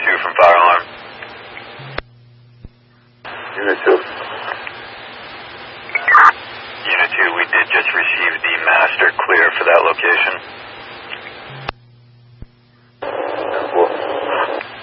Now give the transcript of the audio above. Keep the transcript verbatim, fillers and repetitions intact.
two from Fire Alarm. Unit two. Unit two, we did just receive the master clear for that location.